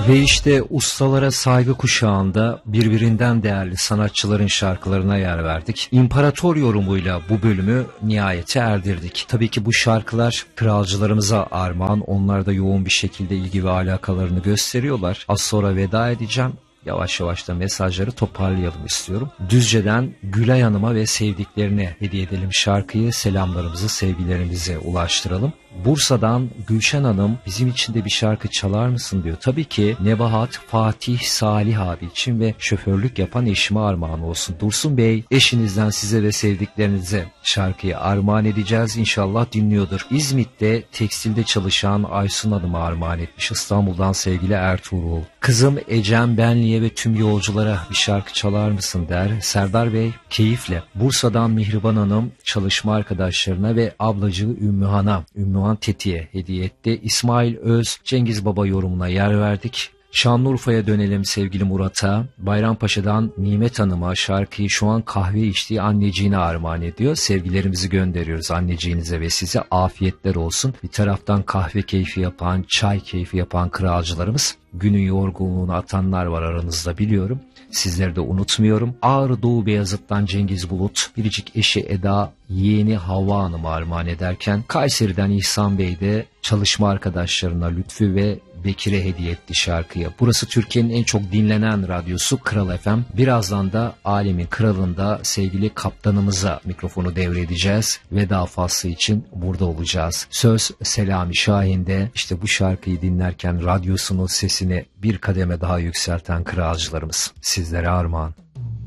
Ve işte ustalara saygı kuşağında birbirinden değerli sanatçıların şarkılarına yer verdik. İmparator yorumuyla bu bölümü nihayete erdirdik. Tabii ki bu şarkılar kralcılarımıza armağan. Onlar da yoğun bir şekilde ilgi ve alakalarını gösteriyorlar. Az sonra veda edeceğim. Yavaş yavaş da mesajları toparlayalım istiyorum. Düzce'den Gülay Hanım'a ve sevdiklerine hediye edelim şarkıyı. Selamlarımızı, sevgilerimizi ulaştıralım. Bursa'dan Gülşen Hanım bizim için de bir şarkı çalar mısın diyor. Tabii ki Nebahat, Fatih, Salih abi için ve şoförlük yapan eşime armağan olsun. Dursun Bey, eşinizden size ve sevdiklerinize şarkıyı armağan edeceğiz. İnşallah dinliyordur. İzmit'te tekstilde çalışan Aysun Hanım'a armağan etmiş. İstanbul'dan sevgili Ertuğrul. Kızım Ecem Benli'ye ve tüm yolculara bir şarkı çalar mısın der. Serdar Bey keyifle. Bursa'dan Mihriban Hanım çalışma arkadaşlarına ve ablacığı Ümmühan'a, Ümmühan Teti'ye hediye etti. İsmail Öz, Cengiz Baba yorumuna yer verdik. Şanlıurfa'ya dönelim sevgili Murat'a. Bayrampaşa'dan Nimet Hanım'a şarkıyı şu an kahve içtiği anneciğine armağan ediyor. Sevgilerimizi gönderiyoruz anneciğinize ve size afiyetler olsun. Bir taraftan kahve keyfi yapan, çay keyfi yapan kralcılarımız, günün yorgunluğunu atanlar var aranızda biliyorum. Sizleri de unutmuyorum. Ağrı Doğu Beyazıt'tan Cengiz Bulut, biricik eşi Eda, yeğeni Havva Hanım'a armağan ederken Kayseri'den İhsan Bey de çalışma arkadaşlarına Lütfü ve Bekir'e hediye etti şarkıyı. Burası Türkiye'nin en çok dinlenen radyosu Kral FM. Birazdan da alemin kralında sevgili kaptanımıza mikrofonu devredeceğiz. Veda faslı için burada olacağız. Söz Selami Şahin'de. İşte bu şarkıyı dinlerken radyosunun sesini bir kademe daha yükselten kralcılarımız. Sizlere armağan.